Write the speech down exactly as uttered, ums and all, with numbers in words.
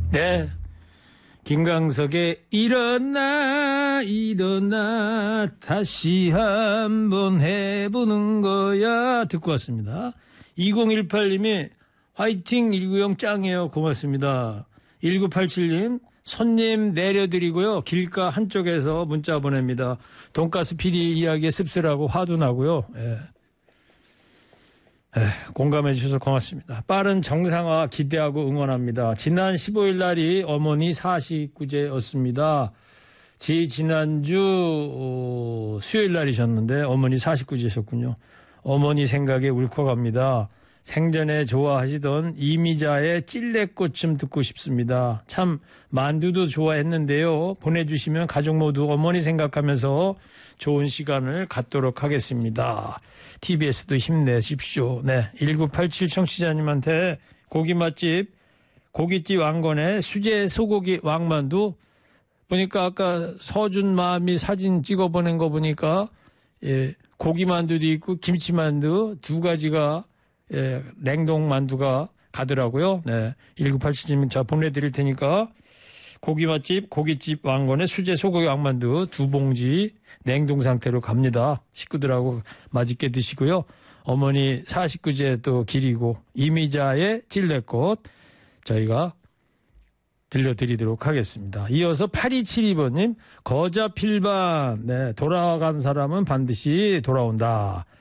네. 김광석의 일어나 일어나 다시 한번 해보는 거야 듣고 왔습니다. 이공일팔 님이 화이팅 일구영 짱이에요. 고맙습니다. 일구팔칠 님 손님 내려드리고요. 길가 한쪽에서 문자 보냅니다. 돈가스 피디 이야기에 씁쓸하고 화도 나고요. 예. 에, 공감해 주셔서 고맙습니다. 빠른 정상화 기대하고 응원합니다. 지난 십오 일 날이 어머니 사십구제였습니다. 지 지난주 어, 수요일 날이셨는데 어머니 사십구제셨군요. 어머니 생각에 울컥합니다. 생전에 좋아하시던 이미자의 찔레꽃 좀 듣고 싶습니다. 참 만두도 좋아했는데요. 보내주시면 가족 모두 어머니 생각하면서 좋은 시간을 갖도록 하겠습니다. 티비에스도 힘내십시오. 네, 일구팔칠 청취자님한테 고기 맛집 고깃집 왕건의 수제 소고기 왕만두 보니까 아까 서준 마음이 사진 찍어 보낸 거 보니까 예, 고기 만두도 있고 김치 만두 두 가지가 예, 냉동 만두가 가더라고요. 네, 일구팔칠 님 자 보내드릴 테니까 고기 맛집 고깃집 왕건의 수제 소고기 왕만두 두 봉지 냉동 상태로 갑니다. 식구들하고 맛있게 드시고요. 어머니 사십구제 또 기리고 이미자의 찔레꽃 저희가 들려드리도록 하겠습니다. 이어서 팔이칠이 번님 거자필반 네, 돌아간 사람은 반드시 돌아온다.